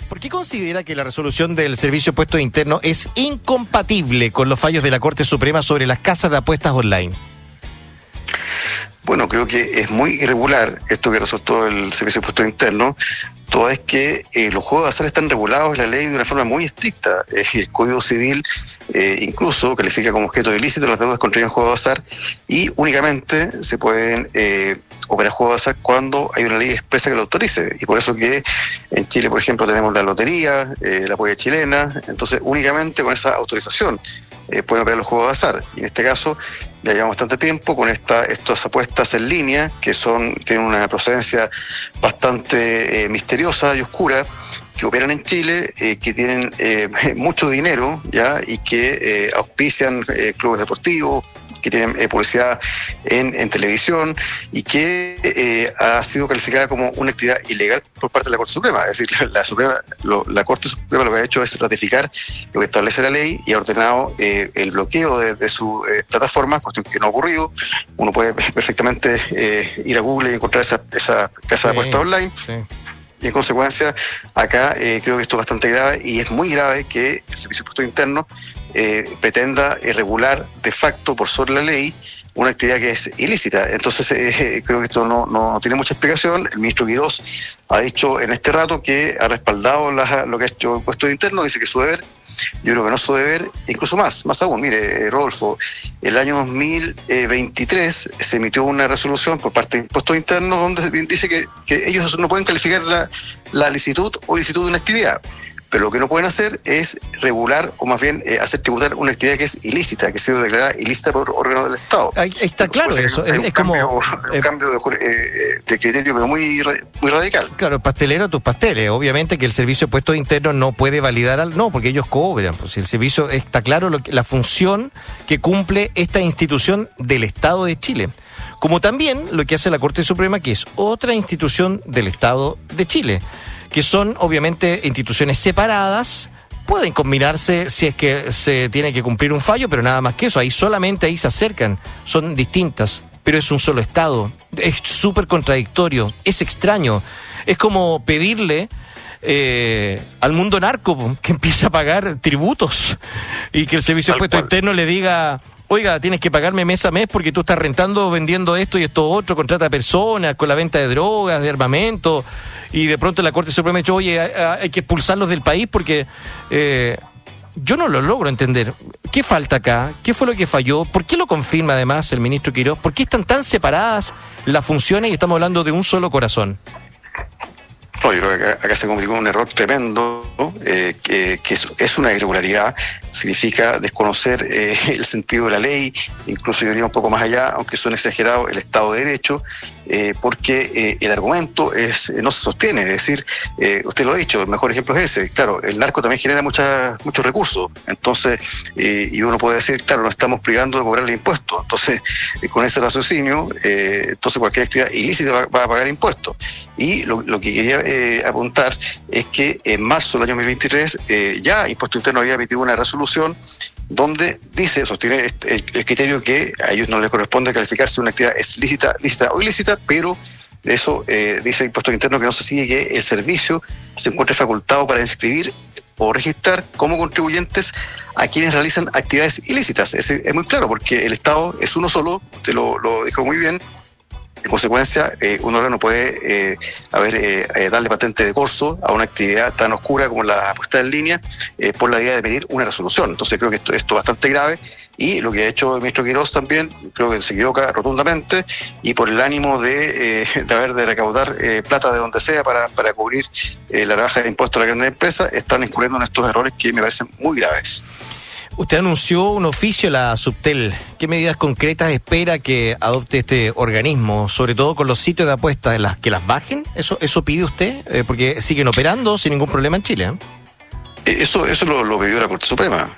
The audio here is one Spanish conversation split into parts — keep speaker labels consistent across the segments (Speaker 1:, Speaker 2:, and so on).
Speaker 1: ¿Por qué considera que la resolución del Servicio de Puestos Internos es incompatible con los fallos de la Corte Suprema sobre las casas de apuestas online?
Speaker 2: Bueno, creo que es muy irregular esto que resultó el Servicio de Puestos Internos, toda vez que los juegos de azar están regulados en la ley de una forma muy estricta. El Código Civil incluso califica como objeto de ilícito las deudas contraídas en juegos de azar y únicamente se pueden operar juegos de azar cuando hay una ley expresa que lo autorice. Y por eso que en Chile, por ejemplo, tenemos la lotería, la polla chilena, entonces únicamente con esa autorización pueden operar los juegos de azar. Y en este caso ya llevamos bastante tiempo con estas apuestas en línea que tienen una procedencia bastante misteriosa y oscura, que operan en Chile, que tienen mucho dinero ya y que auspician clubes deportivos, que tienen publicidad en televisión y que ha sido calificada como una actividad ilegal por parte de la Corte Suprema. Es decir, la Corte Suprema lo que ha hecho es ratificar lo que establece la ley y ha ordenado el bloqueo de su plataforma, cuestión que no ha ocurrido. Uno puede perfectamente ir a Google y encontrar esa casa de apuestas online. Sí. Y en consecuencia, acá creo que esto es bastante grave y es muy grave que el Servicio de Puestos Internos pretenda regular de facto por sobre la ley una actividad que es ilícita. Entonces creo que esto no tiene mucha explicación. El ministro Quirós ha dicho en este rato que ha respaldado lo que ha hecho el Puestos Internos, dice que es su deber. Yo creo que no es su deber, incluso más aún. Mire, Rodolfo, el año 2023 se emitió una resolución por parte de Impuestos Internos donde dice que ellos no pueden calificar la licitud o ilicitud de una actividad. Pero lo que no pueden hacer es regular o más bien hacer tributar una actividad que es ilícita, que ha sido declarada ilícita por órganos del Estado.
Speaker 1: Ahí está claro pues, eso.
Speaker 2: Es como un cambio de criterio, pero muy radical.
Speaker 1: Claro, pastelero a tus pasteles. Obviamente que el Servicio de Puestos Internos no puede validar no, porque ellos cobran. Pues el servicio está claro la función que cumple esta institución del Estado de Chile. Como también lo que hace la Corte Suprema, que es otra institución del Estado de Chile, que son obviamente instituciones separadas, pueden combinarse si es que se tiene que cumplir un fallo, pero nada más que eso, ahí se acercan, son distintas, pero es un solo Estado, es súper contradictorio, es extraño, es como pedirle al mundo narco que empiece a pagar tributos y que el Servicio de Puestos Internos le diga: oiga, tienes que pagarme mes a mes porque tú estás rentando, vendiendo esto y esto otro, contrata personas con la venta de drogas, de armamento, y de pronto la Corte Suprema ha dicho: oye, hay que expulsarlos del país porque yo no lo logro entender. ¿Qué falta acá? ¿Qué fue lo que falló? ¿Por qué lo confirma además el ministro Quirós? ¿Por qué están tan separadas las funciones y estamos hablando de un solo corazón?
Speaker 2: No, yo creo que acá se cometió un error tremendo, que es una irregularidad, significa desconocer el sentido de la ley, incluso yo diría un poco más allá, aunque suene exagerado, el Estado de Derecho, porque el argumento no se sostiene, es decir, usted lo ha dicho, el mejor ejemplo es ese. Claro, el narco también genera muchos recursos, entonces, y uno puede decir, claro, no estamos privando de cobrarle impuestos, entonces, con ese raciocinio, entonces cualquier actividad ilícita va a pagar impuestos. Y lo que quería apuntar es que en marzo del año 2023 ya Impuesto Interno había emitido una resolución donde sostiene el criterio que a ellos no les corresponde calificar si una actividad es lícita o ilícita, pero eso dice Impuesto Interno que no se sigue que el servicio se encuentre facultado para inscribir o registrar como contribuyentes a quienes realizan actividades ilícitas. Es muy claro, porque el Estado es uno solo, usted lo dijo muy bien. En consecuencia, uno no puede darle patente de corso a una actividad tan oscura como la apuesta en línea por la idea de pedir una resolución. Entonces creo que esto es bastante grave y lo que ha hecho el ministro Quirós también creo que se equivoca rotundamente y por el ánimo de recaudar plata de donde sea para cubrir la rebaja de impuestos a las grandes empresas, están incurriendo en estos errores que me parecen muy graves.
Speaker 1: Usted anunció un oficio a la Subtel. ¿Qué medidas concretas espera que adopte este organismo? Sobre todo con los sitios de apuestas, que las bajen. ¿Eso pide usted? Porque siguen operando sin ningún problema en Chile, ¿eh?
Speaker 2: Eso lo pidió la Corte Suprema,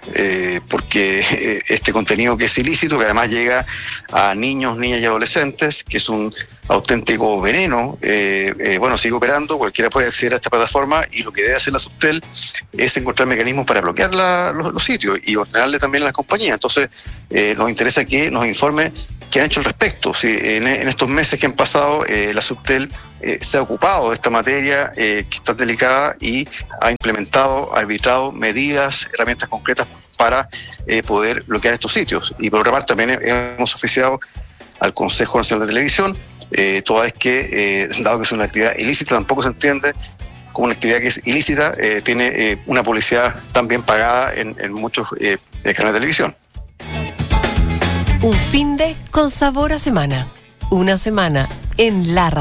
Speaker 2: porque este contenido que es ilícito, que además llega a niños, niñas y adolescentes, que es un auténtico veneno, sigue operando, cualquiera puede acceder a esta plataforma y lo que debe hacer la Subtel es encontrar mecanismos para bloquear los sitios y ordenarle también a las compañías. Entonces, nos interesa que nos informe ¿qué han hecho al respecto? Sí, en estos meses que han pasado, la Subtel se ha ocupado de esta materia que está delicada y ha implementado, arbitrado medidas, herramientas concretas para poder bloquear estos sitios. Y por otra parte también hemos oficiado al Consejo Nacional de Televisión, toda vez que, dado que es una actividad ilícita, tampoco se entiende como una actividad que es ilícita, tiene una publicidad tan bien pagada en muchos canales de televisión.
Speaker 3: Un fin de con sabor a semana. Una semana en la radio.